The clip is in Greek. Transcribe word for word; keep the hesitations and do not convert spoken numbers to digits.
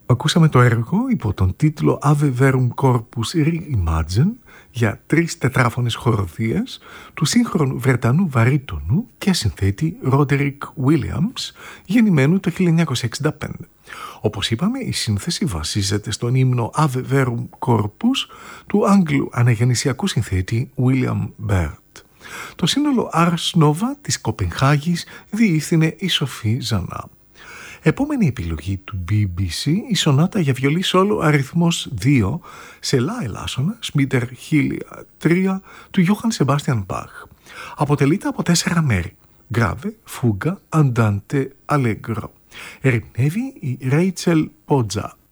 Ακούσαμε το έργο υπό τον τίτλο Ave Verum Corpus Reimagine για τρεις τετράφωνες χοροδίες του σύγχρονου Βρετανού βαρύτονου και συνθέτη Roderick Williams, γεννημένου το χίλια εννιακόσια εξήντα πέντε. Όπως είπαμε, η σύνθεση βασίζεται στον ύμνο Ave Verum Corpus του Άγγλου αναγεννησιακού συνθέτη William Byrd. Το σύνολο Ars Nova της Κοπενχάγης διεύθυνε η Σοφή Ζανά. Επόμενη επιλογή του μπι μπι σι, η σονάτα για βιολί σόλο αριθμός δύο σε λα ελάσσονα, Σμίτερ χίλια τρία του Johann Sebastian Bach. Αποτελείται από τέσσερα μέρη, Grave, Fuga, Andante, Allegro. Ερμηνεύει η Ρέιτσελ Πότζα.